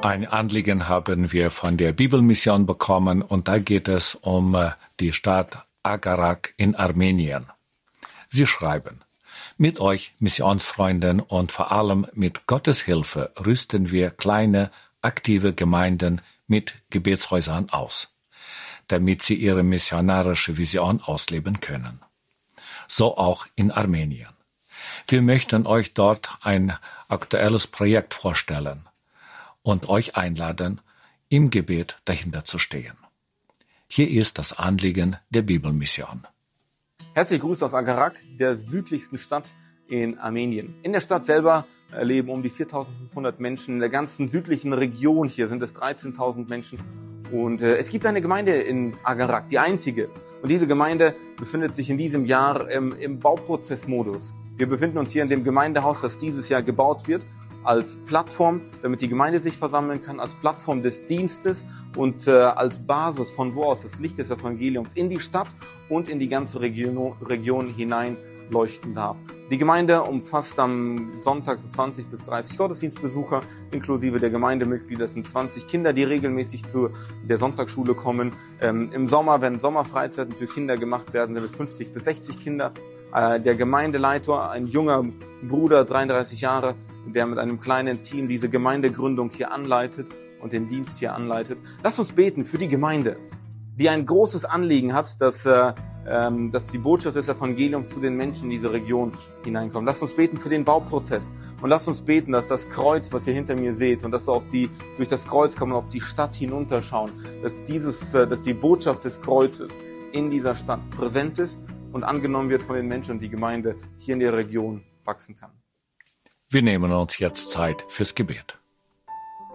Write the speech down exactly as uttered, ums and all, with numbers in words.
Ein Anliegen haben wir von der Bibelmission bekommen und da geht es um die Stadt Agarak in Armenien. Sie schreiben: Mit euch, Missionsfreunden, und vor allem mit Gottes Hilfe rüsten wir kleine, aktive Gemeinden mit Gebetshäusern aus, damit sie ihre missionarische Vision ausleben können. So auch in Armenien. Wir möchten euch dort ein aktuelles Projekt vorstellen und euch einladen, im Gebet dahinter zu stehen. Hier ist das Anliegen der Bibelmission. Herzliche Grüße aus Agarak, der südlichsten Stadt in Armenien. In der Stadt selber leben um die viertausendfünfhundert Menschen. In der ganzen südlichen Region hier sind es dreizehntausend Menschen. Und äh, es gibt eine Gemeinde in Agarak, die einzige. Und diese Gemeinde befindet sich in diesem Jahr ähm, im Bauprozessmodus. Wir befinden uns hier in dem Gemeindehaus, das dieses Jahr gebaut wird, als Plattform, damit die Gemeinde sich versammeln kann, als Plattform des Dienstes und äh, als Basis, von wo aus das Licht des Evangeliums in die Stadt und in die ganze Region, Region hinein leuchten darf. Die Gemeinde umfasst am Sonntag so zwanzig bis dreißig Gottesdienstbesucher, inklusive der Gemeindemitglieder. Das sind zwanzig Kinder, die regelmäßig zu der Sonntagsschule kommen. Ähm, Im Sommer, wenn Sommerfreizeiten für Kinder gemacht werden, sind es fünfzig bis sechzig Kinder. Äh, der Gemeindeleiter, ein junger Bruder, dreiunddreißig Jahre, der mit einem kleinen Team diese Gemeindegründung hier anleitet und den Dienst hier anleitet. Lasst uns beten für die Gemeinde, die ein großes Anliegen hat, dass, äh, ähm, dass die Botschaft des Evangeliums zu den Menschen in diese Region hineinkommt. Lasst uns beten für den Bauprozess und lasst uns beten, dass das Kreuz, was ihr hinter mir seht, und dass auf die, durch das Kreuz kann man auf die Stadt hinunterschauen, dass dieses, äh, dass die Botschaft des Kreuzes in dieser Stadt präsent ist und angenommen wird von den Menschen und die Gemeinde hier in der Region wachsen kann. Wir nehmen uns jetzt Zeit fürs Gebet.